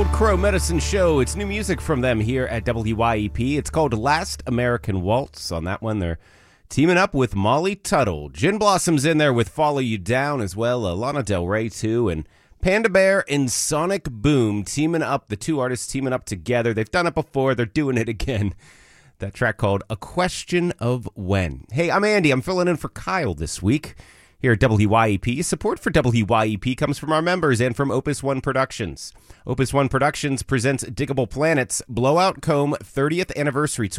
Old Crow Medicine Show. It's new music from them here at WYEP. It's called Last American Waltz. On that one, they're teaming up with Molly Tuttle. Gin Blossom's in there with Follow You Down as well. Lana Del Rey, too. And Panda Bear and Sonic Boom teaming up. The two artists teaming up together. They've done it before. They're doing it again. That track called A Question of When. Hey, I'm Andy. I'm filling in for Kyle this week. Here at WYEP, support for WYEP comes from our members and from Opus One Productions. Opus One Productions presents Diggable Planets Blowout Comb 30th Anniversary Tour.